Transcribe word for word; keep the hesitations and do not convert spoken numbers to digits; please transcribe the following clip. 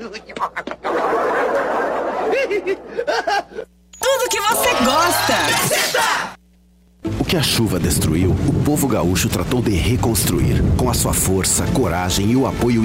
Tudo que você gosta. O que a chuva destruiu, o povo gaúcho tratou de reconstruir, com a sua força, coragem e o apoio